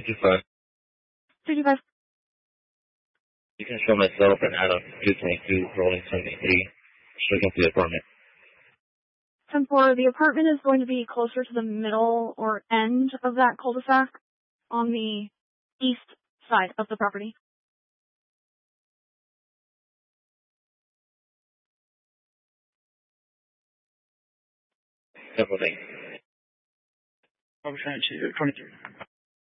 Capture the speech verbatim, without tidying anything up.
fifty-five. fifty-five. You can show myself and Adam two twenty-two, rolling seventy-three, looking for the apartment. ten four, the apartment is going to be closer to the middle or end of that cul-de-sac on the east side of the property. Definitely. Robert twenty-two, twenty-three.